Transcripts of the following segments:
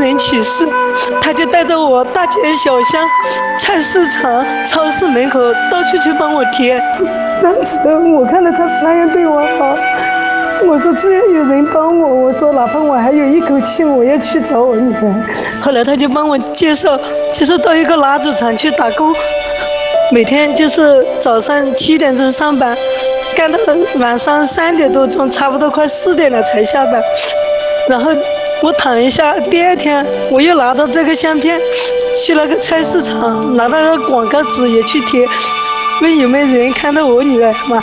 人启事，他就带着我大街小巷、菜市场、超市门口到处去帮我贴。当时我看到他那样对我好，我说只要有人帮我，我说哪怕我还有一口气，我要去找我女儿。后来他就帮我介绍到一个蜡烛厂去打工，每天就是早上7点钟上班，干到晚上3点多钟，差不多快4点了才下班。然后我躺一下，第二天我又拿到这个相片，去那个菜市场拿到那个广告纸也去贴，问有没有人看到我女儿嘛。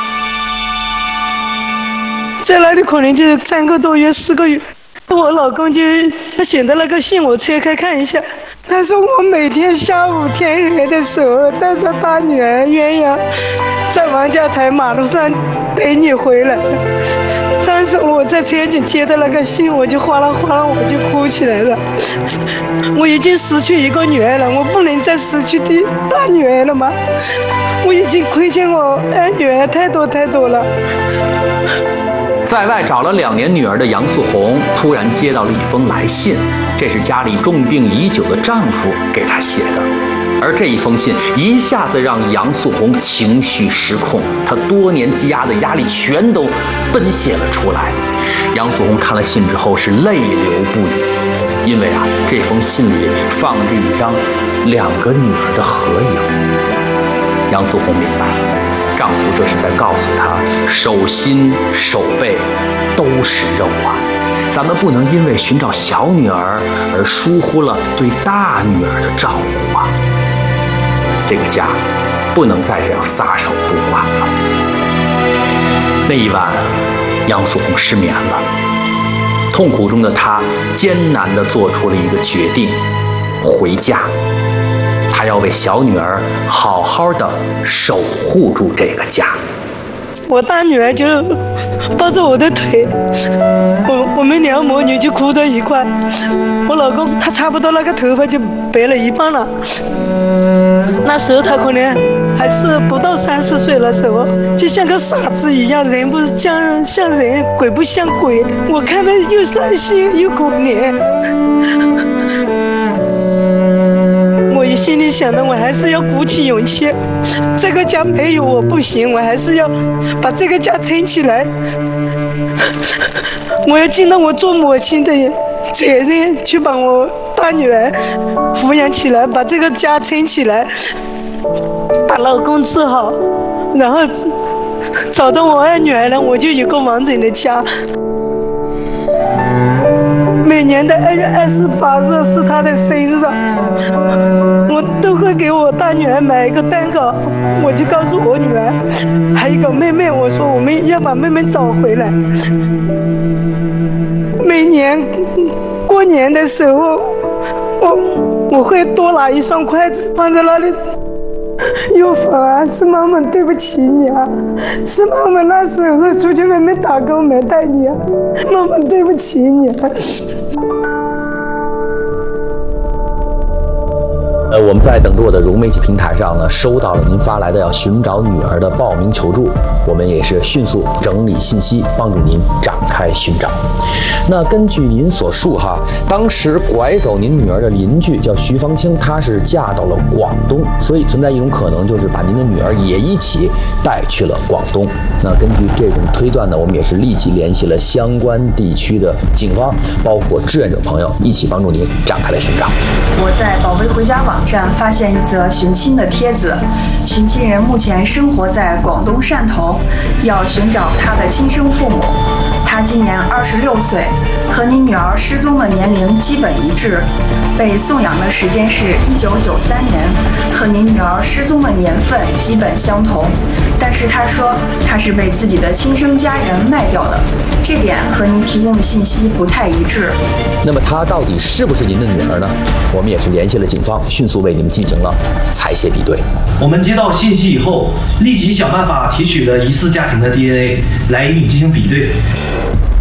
在那里可能就3个多月、4个月，我老公他写的那个信我拆开看一下，他说我每天下午天黑的时候带着大女儿鸳鸯在王家台马路上等你回来。当时我在车上接到那个信，我就哗啦哗啦我就哭起来了。我已经失去一个女儿了，我不能再失去大女儿了吗？我已经亏欠我二女儿太多太多了。 在外找了2年女儿的杨素红，突然接到了一封来信，这是家里重病已久的丈夫给她写的。而这一封信一下子让杨素红情绪失控，她多年积压的压力全都奔泻了出来。杨素红看了信之后是泪流不已，因为这封信里放着一张2个女儿的合影。杨素红明白，丈夫这是在告诉她，手心手背都是肉啊，咱们不能因为寻找小女儿而疏忽了对大女儿的照顾啊。这个家不能再这样撒手不管了。那一晚，杨素红失眠了，痛苦中的她艰难地做出了一个决定，回家。她要为小女儿好好的守护住这个家。 我大女儿就抱着我的腿，我们2母女就哭到一块。我老公他差不多那个头发就白了一半了，那时候他可能还是不到30岁的时候，就像个傻子一样，人不像人，鬼不像鬼。我看到又伤心又可怜。我心里想的，我还是要鼓起勇气，这个家没有我不行，我还是要把这个家撑起来。我要尽到我做母亲的责任，去把我大女儿抚养起来，把这个家撑起来，把老公治好，然后找到我二女儿了，我就有个完整的家。每年的2月28日是她的生日，我都会给我大女儿买一个蛋糕。我就告诉我女儿，还有一个妹妹，我说我们要把妹妹找回来。每年过年的时候，我会多拿一双筷子放在那里。有房啊，是妈妈对不起你啊，是妈妈那时候出去外面打工没带你啊，妈妈对不起你啊。 我们在等着我的融媒体平台上呢，收到了您发来的要寻找女儿的报名求助，我们也是迅速整理信息，帮助您展开寻找。那根据您所述当时拐走您女儿的邻居叫徐芳清，她是嫁到了广东，所以存在一种可能，就是把您的女儿也一起带去了广东。那根据这种推断呢，我们也是立即联系了相关地区的警方，包括志愿者朋友，一起帮助您展开了寻找。 我在宝贝回家网站发现一则寻亲的帖子，寻亲人目前生活在广东汕头，要寻找他的亲生父母。他今年26岁，和你女儿失踪的年龄基本一致，被送养的时间是1993年，和你女儿失踪的年份基本相同。但是他说他是被自己的亲生家人卖掉的，这点和您提供的信息不太一致。 那么她到底是不是您的女儿呢？我们也是联系了警方，迅速为你们进行了采血比对。 我们接到信息以后，立即想办法提取了疑似家庭的 DNA 来与你进行比对。